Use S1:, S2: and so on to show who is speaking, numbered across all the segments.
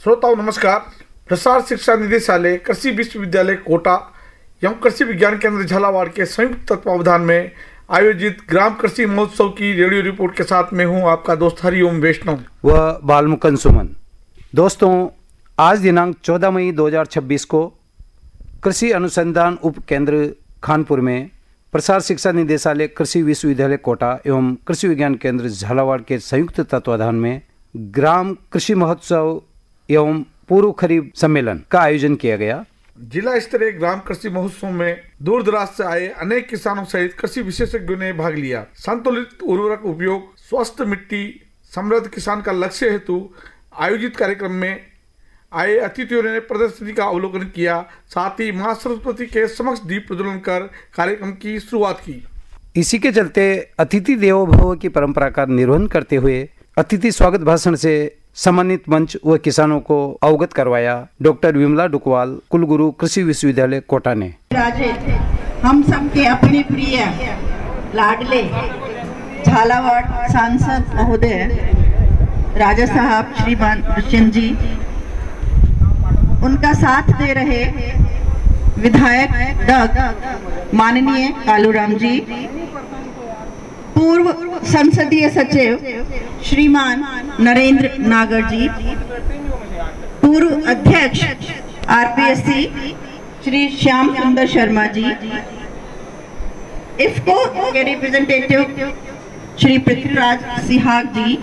S1: श्रोताओं नमस्कार। प्रसार शिक्षा निदेशालय कृषि विश्वविद्यालय कोटा एवं कृषि विज्ञान केंद्र झालावाड़ के संयुक्त तत्वावधान में आयोजित ग्राम कृषि महोत्सव की रेडियो रिपोर्ट के साथ मैं हूं आपका दोस्त हरिओम वैष्णव
S2: व बालमुकुंद सुमन। दोस्तों, आज दिनांक 14 मई 2026 को कृषि अनुसंधान उप केंद्र खानपुर में प्रसार शिक्षा निदेशालय कृषि विश्वविद्यालय कोटा एवं कृषि विज्ञान केंद्र झालावाड़ के संयुक्त तत्वाधान में ग्राम कृषि महोत्सव एवं पूर्व खरीफ सम्मेलन का आयोजन किया गया।
S1: जिला स्तरीय ग्राम कृषि महोत्सव में दूर दराज से आए अनेक किसानों सहित कृषि विशेषज्ञों ने भाग लिया। संतुलित उर्वरक उपयोग, स्वस्थ मिट्टी, समृद्ध किसान का लक्ष्य हेतु आयोजित कार्यक्रम में आए अतिथियों ने प्रदर्शनी का अवलोकन किया। साथ ही मां सरस्वती के समक्ष दीप प्रज्वलन कर कार्यक्रम की शुरुआत की।
S2: इसी के चलते अतिथि देवो भव की परंपरा का निर्वहन करते हुए अतिथि स्वागत भाषण से सम्मानित मंच व किसानों को अवगत करवाया डॉक्टर विमला डुकवाल, कुलगुरु कृषि विश्वविद्यालय कोटा ने।
S3: हम सबके अपने प्रिय लाडले झालावाड़ सांसद महोदय राजा साहब श्रीमान दुष्यंत जी, उनका साथ दे रहे विधायक डॉ माननीय कालूराम जी, पूर्व संसदीय सचिव श्रीमान नरेंद्र नागर जी, पूर्व अध्यक्ष आरपीएससी श्री श्याम सुंदर शर्मा जी, इफ्को के रिप्रेजेंटेटिव श्री पृथ्वीराज सिहाग जी,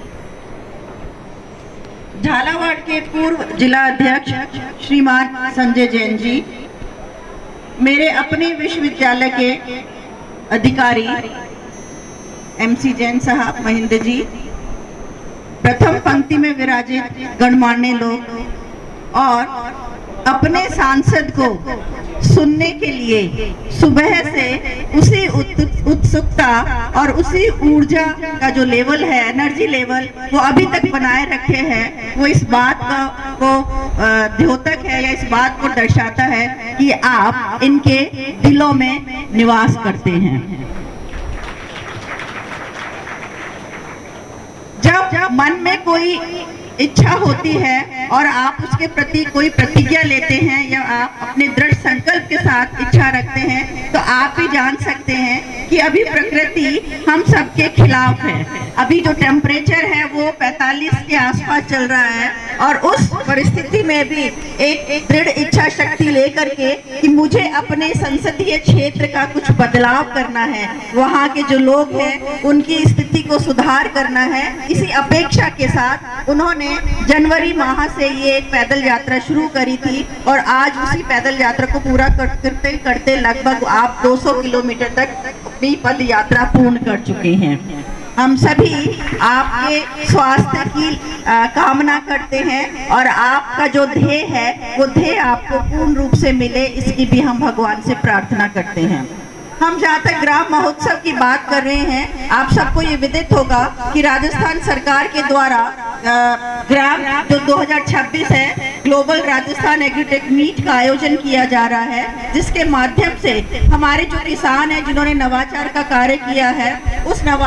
S3: झालावाड़ के पूर्व जिला अध्यक्ष श्रीमान संजय जैन जी, मेरे अपने विश्वविद्यालय के अधिकारी एमसी जैन साहब, महेंद्र जी, प्रथम पंक्ति में विराजित गणमान्य लोग और अपने सांसद को सुनने के लिए सुबह से उसी उत्सुकता और उसी ऊर्जा का जो लेवल है, एनर्जी लेवल, वो अभी तक बनाए रखे हैं। वो इस बात को द्योतक है या इस बात को दर्शाता है कि आप इनके दिलों में निवास करते हैं। जब मन में कोई इच्छा होती है और आप उसके प्रति कोई प्रतिज्ञा लेते हैं या आप अपने दृढ़ संकल्प के साथ इच्छा रखते हैं, तो आप भी जान सकते हैं कि अभी प्रकृति हम सबके खिलाफ है। अभी जो टेम्परेचर है वो 45 के आसपास चल रहा है और उस परिस्थिति में भी एक दृढ़ इच्छा शक्ति लेकर के कि मुझे अपने संसदीय क्षेत्र का कुछ बदलाव करना है, वहाँ के जो लोग हैं उनकी स्थिति को सुधार करना है, इसी अपेक्षा के साथ उन्होंने जनवरी माह से ये एक पैदल यात्रा शुरू करी थी और आज उसी पैदल यात्रा को पूरा करते करते लगभग आप 200 किलोमीटर तक अपनी पद यात्रा पूर्ण कर चुके हैं। हम सभी आपके स्वास्थ्य की कामना करते हैं और आपका जो ध्येय है वो ध्येय आपको पूर्ण रूप से मिले, इसकी भी हम भगवान से प्रार्थना करते हैं। हम जहाँ तक ग्राम महोत्सव की बात कर रहे हैं, आप सबको ये विदित होगा कि राजस्थान सरकार के द्वारा ग्राम जो 2026 है ग्लोबल राजस्थान एग्रीटेक मीट का आयोजन किया जा रहा है, जिसके माध्यम से हमारे जो किसान हैं जिन्होंने नवाचार का कार्य किया है, उस